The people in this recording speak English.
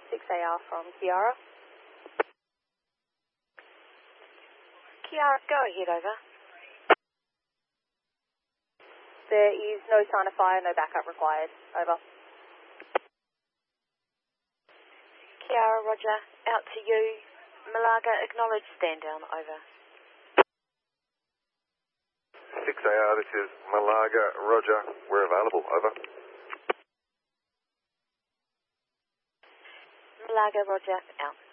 6AR from Kiara. Kiara, go ahead, over. There is no sign of fire, no backup required. Over. Kiara, roger. Out to you. Malaga, acknowledge stand down. Over. 6AR, this is Malaga, roger. We're available. Over. Malaga, roger. Out.